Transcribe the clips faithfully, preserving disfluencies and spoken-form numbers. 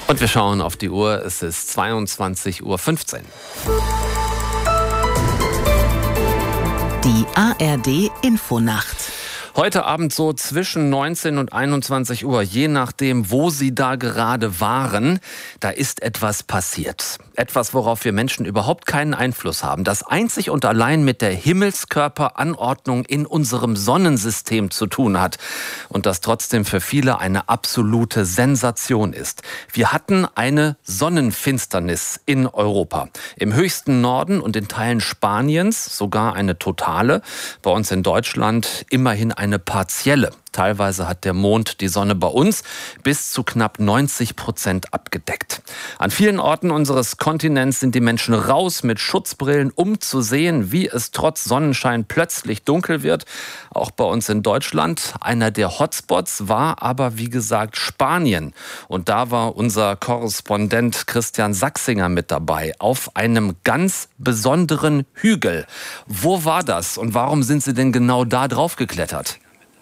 Und wir schauen auf die Uhr, es ist zweiundzwanzig Uhr fünfzehn. Die A R D Infonacht. Heute Abend so zwischen neunzehn und einundzwanzig Uhr, je nachdem, wo Sie da gerade waren, da ist etwas passiert. Etwas, worauf wir Menschen überhaupt keinen Einfluss haben, das einzig und allein mit der Himmelskörperanordnung in unserem Sonnensystem zu tun hat und das trotzdem für viele eine absolute Sensation ist. Wir hatten eine Sonnenfinsternis in Europa. Im höchsten Norden und in Teilen Spaniens sogar eine totale, bei uns in Deutschland immerhin eine partielle. Teilweise hat der Mond die Sonne bei uns bis zu knapp neunzig Prozent abgedeckt. An vielen Orten unseres Kontinents sind die Menschen raus mit Schutzbrillen, um zu sehen, wie es trotz Sonnenschein plötzlich dunkel wird. Auch bei uns in Deutschland. Einer der Hotspots war aber, wie gesagt, Spanien. Und da war unser Korrespondent Christian Sachsinger mit dabei, auf einem ganz besonderen Hügel. Wo war das und warum sind Sie denn genau da drauf geklettert?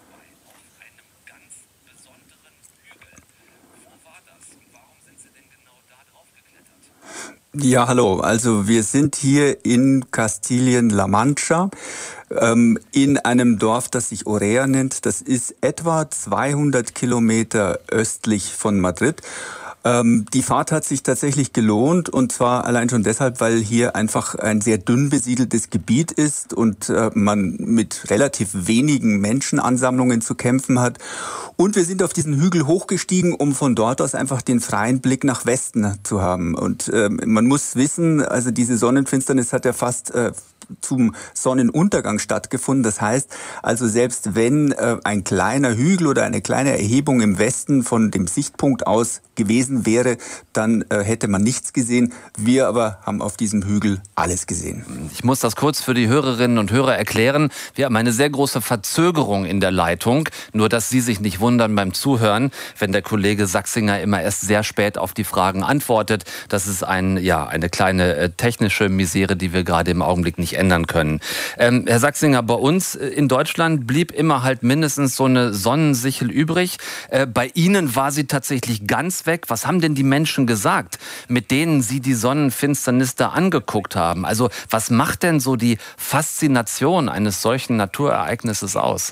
Ja, hallo. Also wir sind hier in Kastilien-La Mancha, ähm, in einem Dorf, das sich Orea nennt. Das ist etwa zweihundert Kilometer östlich von Madrid. Ähm, die Fahrt hat sich tatsächlich gelohnt, und zwar allein schon deshalb, weil hier einfach ein sehr dünn besiedeltes Gebiet ist und äh, man mit relativ wenigen Menschenansammlungen zu kämpfen hat. Und wir sind auf diesen Hügel hochgestiegen, um von dort aus einfach den freien Blick nach Westen zu haben. Und äh, man muss wissen, also diese Sonnenfinsternis hat ja fast äh, zum Sonnenuntergang stattgefunden. Das heißt, also selbst wenn äh, ein kleiner Hügel oder eine kleine Erhebung im Westen von dem Sichtpunkt aus gewesen wäre, dann äh, hätte man nichts gesehen. Wir aber haben auf diesem Hügel alles gesehen. Ich muss das kurz für die Hörerinnen und Hörer erklären. Wir haben eine sehr große Verzögerung in der Leitung. Nur, dass Sie sich nicht wundern beim Zuhören, wenn der Kollege Sachsinger immer erst sehr spät auf die Fragen antwortet. Das ist ein, ja, eine kleine äh, technische Misere, die wir gerade im Augenblick nicht ändern können. Ähm, Herr Sachsinger, bei uns in Deutschland blieb immer halt mindestens so eine Sonnensichel übrig. Äh, bei Ihnen war sie tatsächlich ganz weg. Was haben denn die Menschen gesagt, mit denen Sie die Sonnenfinsternis da angeguckt haben? Also was macht denn so die Faszination eines solchen Naturereignisses aus?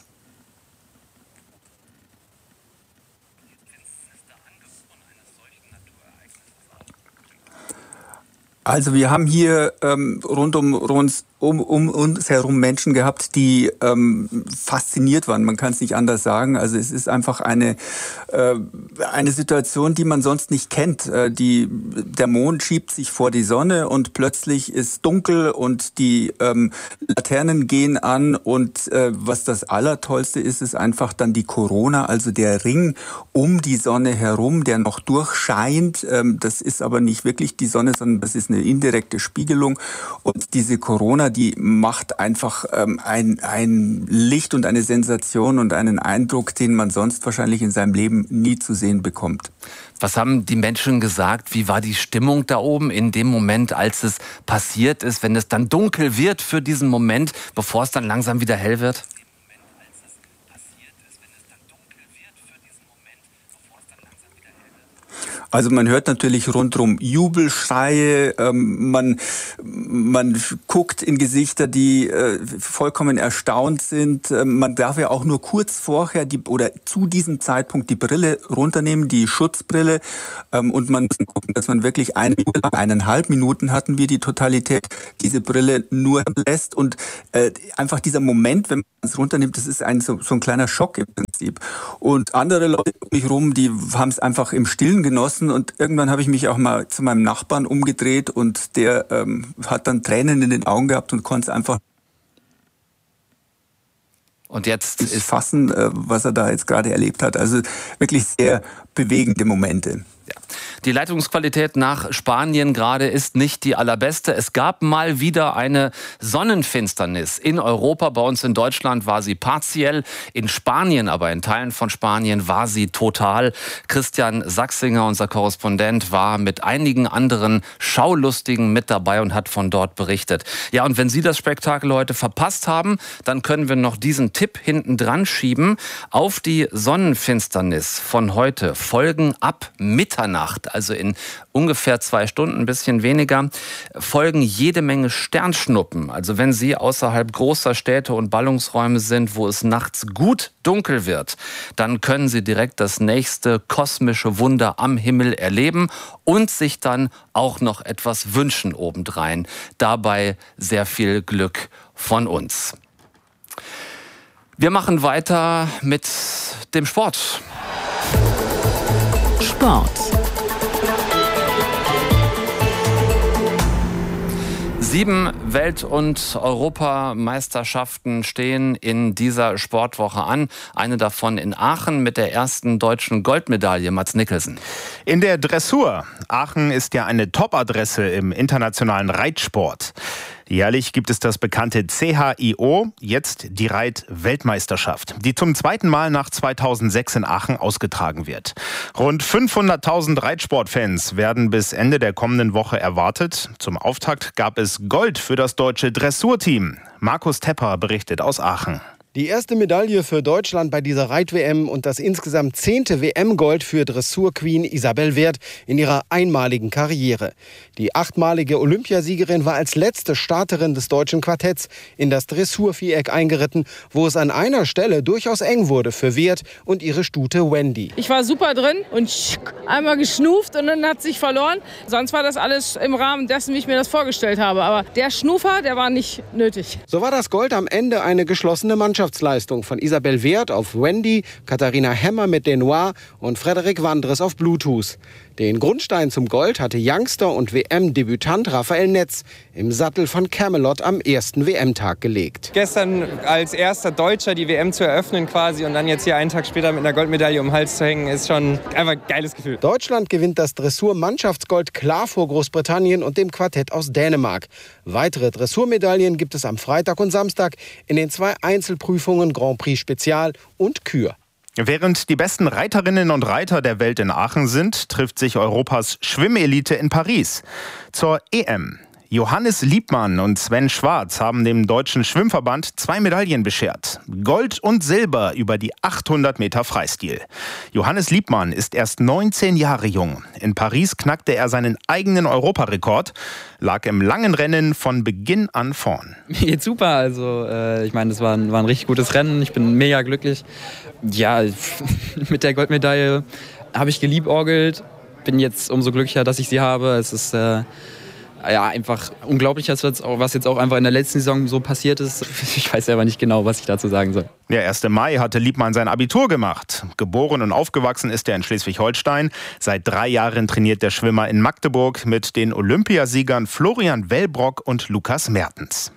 Also wir haben hier ähm, rund um uns Um, um uns herum Menschen gehabt, die ähm, fasziniert waren. Man kann es nicht anders sagen. Also es ist einfach eine äh, eine Situation, die man sonst nicht kennt. Äh, die, der Mond schiebt sich vor die Sonne und plötzlich ist dunkel und die ähm, Laternen gehen an. Und äh, was das Allertollste ist, ist einfach dann die Corona, also der Ring um die Sonne herum, der noch durchscheint. Ähm, das ist aber nicht wirklich die Sonne, sondern das ist eine indirekte Spiegelung. Und diese Corona, die macht einfach ähm, ein, ein Licht und eine Sensation und einen Eindruck, den man sonst wahrscheinlich in seinem Leben nie zu sehen bekommt. Was haben die Menschen gesagt? Wie war die Stimmung da oben in dem Moment, als es passiert ist, wenn es dann dunkel wird für diesen Moment, bevor es dann langsam wieder hell wird? Also man hört natürlich rundherum Jubelschreie, ähm, man, man guckt in Gesichter, die äh, vollkommen erstaunt sind. Ähm, man darf ja auch nur kurz vorher die, oder zu diesem Zeitpunkt die Brille runternehmen, die Schutzbrille. Ähm, und man muss gucken, dass man wirklich eine Minute, eineinhalb Minuten hatten wir die Totalität, diese Brille nur lässt. Und äh, einfach dieser Moment, wenn man es runternimmt, das ist ein, so, so ein kleiner Schock im Prinzip. Und andere Leute um mich rum, die haben es einfach im Stillen genossen. Und irgendwann habe ich mich auch mal zu meinem Nachbarn umgedreht und der ähm, hat dann Tränen in den Augen gehabt und konnte es einfach und jetzt nicht fassen, äh, was er da jetzt gerade erlebt hat. Also wirklich sehr bewegende Momente. Ja. Die Leitungsqualität nach Spanien gerade ist nicht die allerbeste. Es gab mal wieder eine Sonnenfinsternis in Europa. Bei uns in Deutschland war sie partiell. In Spanien, aber in Teilen von Spanien war sie total. Christian Sachsinger, unser Korrespondent, war mit einigen anderen Schaulustigen mit dabei und hat von dort berichtet. Ja, und wenn Sie das Spektakel heute verpasst haben, dann können wir noch diesen Tipp hinten dran schieben. Auf die Sonnenfinsternis von heute folgen ab Mitternacht, also in ungefähr zwei Stunden, ein bisschen weniger, folgen jede Menge Sternschnuppen. Also wenn Sie außerhalb großer Städte und Ballungsräume sind, wo es nachts gut dunkel wird, dann können Sie direkt das nächste kosmische Wunder am Himmel erleben und sich dann auch noch etwas wünschen obendrein. Dabei sehr viel Glück von uns. Wir machen weiter mit dem Sport. Sport. Sieben Welt- und Europameisterschaften stehen in dieser Sportwoche an. Eine davon in Aachen mit der ersten deutschen Goldmedaille, Mats Nicholson. In der Dressur. Aachen ist ja eine Top-Adresse im internationalen Reitsport. Jährlich gibt es das bekannte C H I O, jetzt die Reit-Weltmeisterschaft, die zum zweiten Mal nach zweitausendsechs in Aachen ausgetragen wird. Rund fünfhunderttausend Reitsportfans werden bis Ende der kommenden Woche erwartet. Zum Auftakt gab es Gold für das deutsche Dressurteam. Markus Tepper berichtet aus Aachen. Die erste Medaille für Deutschland bei dieser Reit-W M und das insgesamt zehnte W M-Gold für Dressur-Queen Isabel Wert in ihrer einmaligen Karriere. Die achtmalige Olympiasiegerin war als letzte Starterin des deutschen Quartetts in das Dressurviereck eingeritten, wo es an einer Stelle durchaus eng wurde für Wert und ihre Stute Wendy. Ich war super drin und einmal geschnuft und dann hat sich verloren. Sonst war das alles im Rahmen dessen, wie ich mir das vorgestellt habe. Aber der Schnufer, der war nicht nötig. So war das Gold am Ende eine geschlossene Mannschaft. Leistung von Isabel Wert auf Wendy, Katharina Hemmer mit Denoir und Frederik Wandres auf Bluetooth. Den Grundstein zum Gold hatte Youngster und W M-Debütant Raphael Netz im Sattel von Camelot am ersten W M-Tag gelegt. Gestern als erster Deutscher die W M zu eröffnen quasi und dann jetzt hier einen Tag später mit einer Goldmedaille um den Hals zu hängen, ist schon einfach ein geiles Gefühl. Deutschland gewinnt das Dressur-Mannschaftsgold klar vor Großbritannien und dem Quartett aus Dänemark. Weitere Dressurmedaillen gibt es am Freitag und Samstag in den zwei Einzelprüfungen Grand Prix Spezial und Kür. Während die besten Reiterinnen und Reiter der Welt in Aachen sind, trifft sich Europas Schwimmelite in Paris zur E M. Johannes Liebmann und Sven Schwarz haben dem Deutschen Schwimmverband zwei Medaillen beschert. Gold und Silber über die achthundert Meter Freistil. Johannes Liebmann ist erst neunzehn Jahre jung. In Paris knackte er seinen eigenen Europarekord, lag im langen Rennen von Beginn an vorn. Mir geht's super. Also äh, ich meine, das war ein, war ein richtig gutes Rennen. Ich bin mega glücklich. Ja, mit der Goldmedaille habe ich geliebäugelt. Bin jetzt umso glücklicher, dass ich sie habe. Es ist äh, ja, einfach unglaublich, was jetzt auch einfach in der letzten Saison so passiert ist. Ich weiß selber nicht genau, was ich dazu sagen soll. Der erste Mai hatte Liebmann sein Abitur gemacht. Geboren und aufgewachsen ist er in Schleswig-Holstein. Seit drei Jahren trainiert der Schwimmer in Magdeburg mit den Olympiasiegern Florian Wellbrock und Lukas Mertens.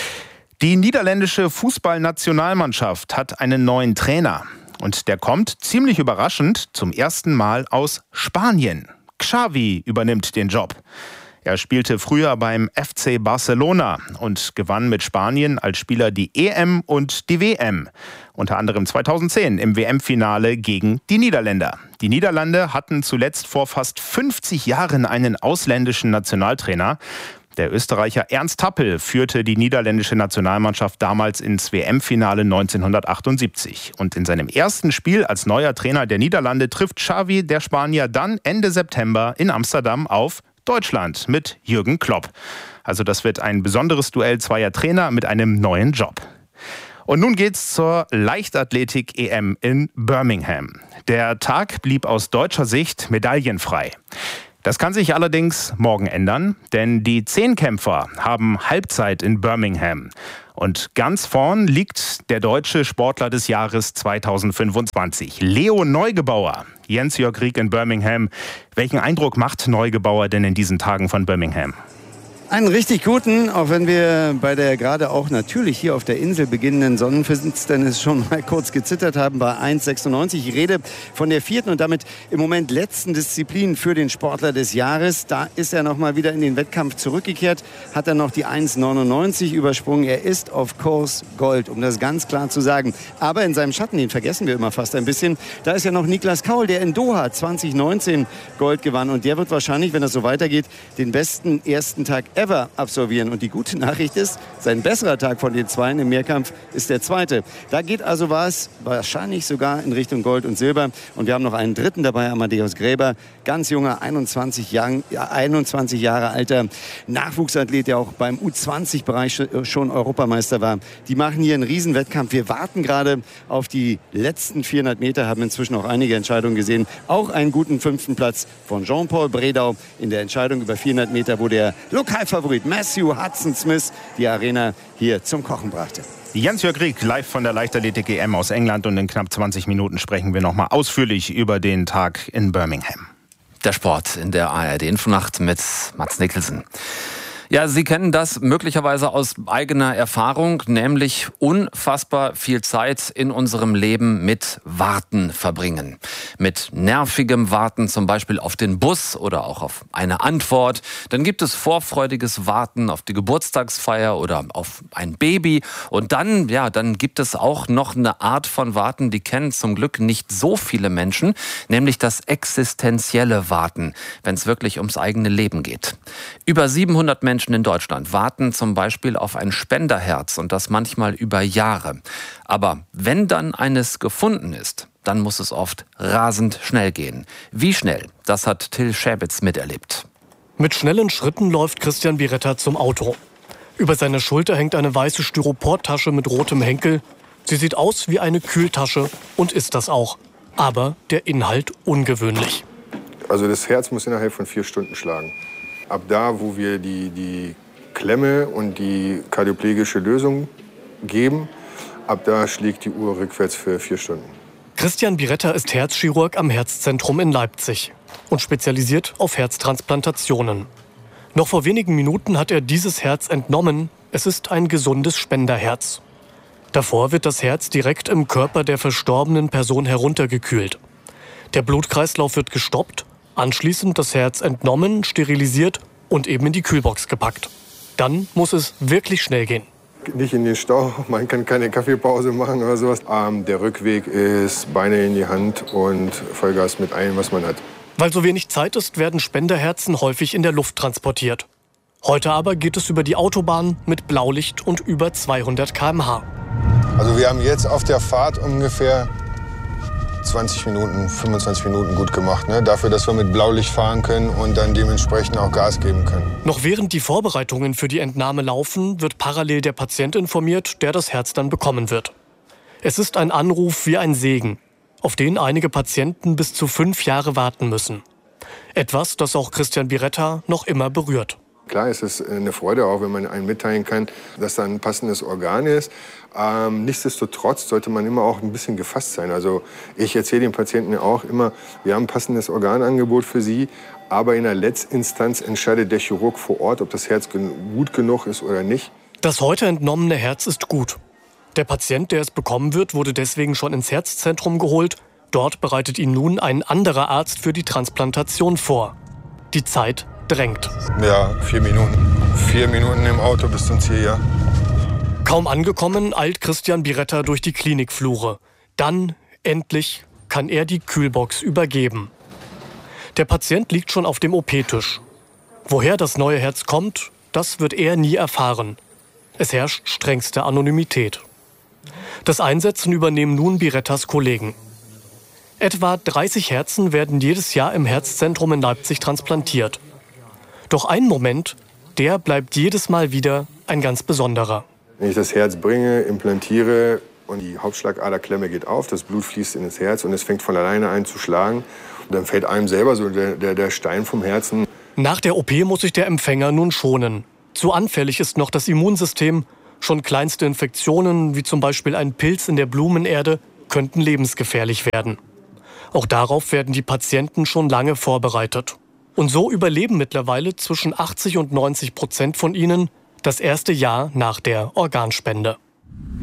Die niederländische Fußballnationalmannschaft hat einen neuen Trainer. Und der kommt, ziemlich überraschend, zum ersten Mal aus Spanien. Xavi übernimmt den Job. Er spielte früher beim F C Barcelona und gewann mit Spanien als Spieler die E M und die W M. Unter anderem zweitausendzehn im W M-Finale gegen die Niederländer. Die Niederlande hatten zuletzt vor fast fünfzig Jahren einen ausländischen Nationaltrainer. Der Österreicher Ernst Happel führte die niederländische Nationalmannschaft damals ins W M-Finale neunzehnhundertachtundsiebzig. Und in seinem ersten Spiel als neuer Trainer der Niederlande trifft Xavi, der Spanier, dann Ende September in Amsterdam auf Deutschland mit Jürgen Klopp. Also das wird ein besonderes Duell zweier Trainer mit einem neuen Job. Und nun geht's zur Leichtathletik-E M in Birmingham. Der Tag blieb aus deutscher Sicht medaillenfrei. Das kann sich allerdings morgen ändern, denn die Zehnkämpfer haben Halbzeit in Birmingham. Und ganz vorn liegt der deutsche Sportler des Jahres zweitausendfünfundzwanzig, Leo Neugebauer. Jens-Jörg Rieck in Birmingham. Welchen Eindruck macht Neugebauer denn in diesen Tagen von Birmingham? Einen richtig guten, auch wenn wir bei der gerade auch natürlich hier auf der Insel beginnenden Sonnenfinsternis schon mal kurz gezittert haben bei eins Komma sechsundneunzig. Ich rede von der vierten und damit im Moment letzten Disziplin für den Sportler des Jahres. Da ist er noch mal wieder in den Wettkampf zurückgekehrt, hat dann noch die eins Komma neunundneunzig übersprungen. Er ist auf Kurs Gold, um das ganz klar zu sagen. Aber in seinem Schatten, den vergessen wir immer fast ein bisschen, da ist ja noch Niklas Kaul, der in Doha zwanzig neunzehn Gold gewann. Und der wird wahrscheinlich, wenn das so weitergeht, den besten ersten Tag ever absolvieren. Und die gute Nachricht ist, sein besserer Tag von den Zweien im Mehrkampf ist der zweite. Da geht also was, wahrscheinlich sogar in Richtung Gold und Silber. Und wir haben noch einen dritten dabei, Amadeus Gräber. Ganz junger, einundzwanzig, Jahr, einundzwanzig Jahre alter Nachwuchsathlet, der auch beim U zwanzig Bereich schon Europameister war. Die machen hier einen Riesenwettkampf. Wir warten gerade auf die letzten vierhundert Meter, haben inzwischen auch einige Entscheidungen gesehen. Auch einen guten fünften Platz von Jean-Paul Bredau in der Entscheidung über vierhundert Meter, wo der Lokalfavorit Matthew Hudson-Smith die Arena hier zum Kochen brachte. Jens-Jörg Rieck, live von der Leichtathletik-E M aus England, und in knapp zwanzig Minuten sprechen wir noch mal ausführlich über den Tag in Birmingham. Der Sport in der A R D-Infonacht mit Mats Nicholson. Ja, Sie kennen das möglicherweise aus eigener Erfahrung, nämlich unfassbar viel Zeit in unserem Leben mit Warten verbringen. Mit nervigem Warten, zum Beispiel auf den Bus oder auch auf eine Antwort. Dann gibt es vorfreudiges Warten auf die Geburtstagsfeier oder auf ein Baby. Und dann, ja, dann gibt es auch noch eine Art von Warten, die kennen zum Glück nicht so viele Menschen, nämlich das existenzielle Warten, wenn es wirklich ums eigene Leben geht. Über siebenhundert Menschen in Deutschland warten zum Beispiel auf ein Spenderherz, und das manchmal über Jahre. Aber wenn dann eines gefunden ist, dann muss es oft rasend schnell gehen. Wie schnell? Das hat Till Schäbitz miterlebt. Mit schnellen Schritten läuft Christian Biretta zum Auto. Über seiner Schulter hängt eine weiße Styroportasche mit rotem Henkel. Sie sieht aus wie eine Kühltasche und ist das auch. Aber der Inhalt ungewöhnlich. Also das Herz muss innerhalb von vier Stunden schlagen. Ab da, wo wir die, die Klemme und die kardioplegische Lösung geben, ab da schlägt die Uhr rückwärts für vier Stunden. Christian Biretta ist Herzchirurg am Herzzentrum in Leipzig und spezialisiert auf Herztransplantationen. Noch vor wenigen Minuten hat er dieses Herz entnommen. Es ist ein gesundes Spenderherz. Davor wird das Herz direkt im Körper der verstorbenen Person heruntergekühlt. Der Blutkreislauf wird gestoppt. Anschließend das Herz entnommen, sterilisiert und eben in die Kühlbox gepackt. Dann muss es wirklich schnell gehen. Nicht in den Stau, man kann keine Kaffeepause machen oder sowas. Ähm, der Rückweg ist Beine in die Hand und Vollgas mit allem, was man hat. Weil so wenig Zeit ist, werden Spenderherzen häufig in der Luft transportiert. Heute aber geht es über die Autobahn mit Blaulicht und über zweihundert Kilometer pro Stunde. Also wir haben jetzt auf der Fahrt ungefähr zwanzig Minuten, fünfundzwanzig Minuten gut gemacht, ne? Dafür, dass wir mit Blaulicht fahren können und dann dementsprechend auch Gas geben können. Noch während die Vorbereitungen für die Entnahme laufen, wird parallel der Patient informiert, der das Herz dann bekommen wird. Es ist ein Anruf wie ein Segen, auf den einige Patienten bis zu fünf Jahre warten müssen. Etwas, das auch Christian Biretta noch immer berührt. Klar, es ist eine Freude auch, wenn man einem mitteilen kann, dass da ein passendes Organ ist. Ähm, nichtsdestotrotz sollte man immer auch ein bisschen gefasst sein. Also ich erzähle den Patienten auch immer, wir haben ein passendes Organangebot für sie, aber in der Letztinstanz entscheidet der Chirurg vor Ort, ob das Herz gut genug ist oder nicht. Das heute entnommene Herz ist gut. Der Patient, der es bekommen wird, wurde deswegen schon ins Herzzentrum geholt. Dort bereitet ihn nun ein anderer Arzt für die Transplantation vor. Die Zeit drängt. Ja, vier Minuten. Vier Minuten im Auto bis zum Ziel, ja. Kaum angekommen, eilt Christian Biretta durch die Klinikflure. Dann, endlich, kann er die Kühlbox übergeben. Der Patient liegt schon auf dem O P-Tisch. Woher das neue Herz kommt, das wird er nie erfahren. Es herrscht strengste Anonymität. Das Einsetzen übernehmen nun Birettas Kollegen. Etwa dreißig Herzen werden jedes Jahr im Herzzentrum in Leipzig transplantiert. Doch ein Moment, der bleibt jedes Mal wieder ein ganz besonderer. Wenn ich das Herz bringe, implantiere und die Hauptschlagaderklemme geht auf, das Blut fließt in das Herz und es fängt von alleine an zu schlagen. Und dann fällt einem selber so der, der, der Stein vom Herzen. Nach der O P muss sich der Empfänger nun schonen. Zu anfällig ist noch das Immunsystem. Schon kleinste Infektionen, wie zum Beispiel ein Pilz in der Blumenerde, könnten lebensgefährlich werden. Auch darauf werden die Patienten schon lange vorbereitet. Und so überleben mittlerweile zwischen achtzig und neunzig Prozent von ihnen das erste Jahr nach der Organspende.